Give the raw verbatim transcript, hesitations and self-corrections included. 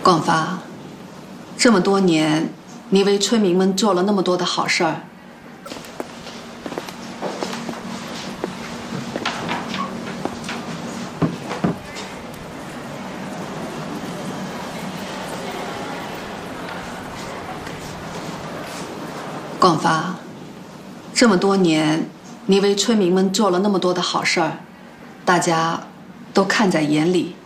广发，这么多年，你为村民们做了那么多的好事儿。广发，这么多年，你为村民们做了那么多的好事儿，大家都看在眼里。